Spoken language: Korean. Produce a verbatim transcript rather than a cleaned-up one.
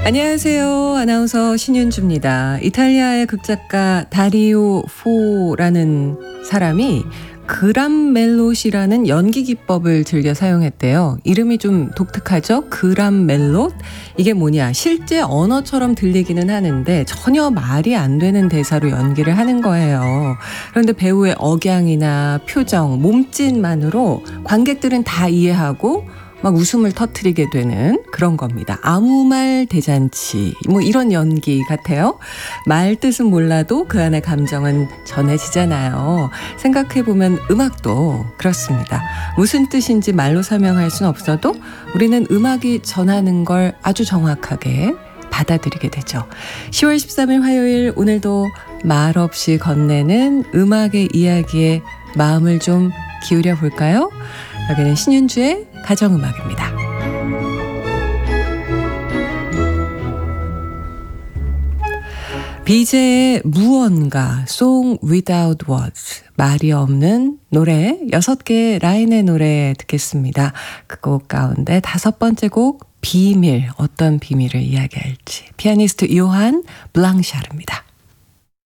안녕하세요. 아나운서 신윤주입니다. 이탈리아의 극작가 다리오 포라는 사람이 그람멜롯이라는 연기 기법을 즐겨 사용했대요. 이름이 좀 독특하죠? 그람멜롯? 이게 뭐냐? 실제 언어처럼 들리기는 하는데 전혀 말이 안 되는 대사로 연기를 하는 거예요. 그런데 배우의 억양이나 표정, 몸짓만으로 관객들은 다 이해하고 막 웃음을 터뜨리게 되는 그런 겁니다. 아무 말 대잔치 뭐 이런 연기 같아요. 말 뜻은 몰라도 그 안에 감정은 전해지잖아요. 생각해보면 음악도 그렇습니다. 무슨 뜻인지 말로 설명할 수는 없어도 우리는 음악이 전하는 걸 아주 정확하게 받아들이게 되죠. 시월 십삼일 화요일, 오늘도 말없이 건네는 음악의 이야기에 마음을 좀 기울여 볼까요? 여기는 신윤주의 가정음악입니다. 비제의 무언가, Song Without Words, 말이 없는 노래, 여섯 개의 라인의 노래 듣겠습니다. 그 곡 가운데 다섯 번째 곡, 비밀, 어떤 비밀을 이야기할지. 피아니스트 요한 블랑샤르입니다.